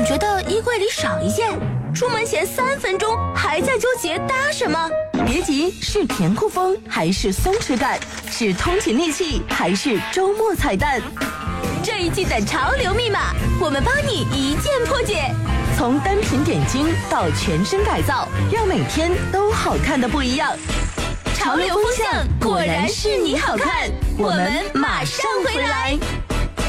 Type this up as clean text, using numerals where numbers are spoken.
总觉得衣柜里少一件，出门前3分钟还在纠结搭什么。 别急，是甜酷风还是松弛感？是通勤利器还是周末彩蛋？ 这一季的潮流密码，我们帮你一键破解。 从单品点睛到全身改造，让每天都好看的不一样。 潮流风向果然是你好看，我们马上回来。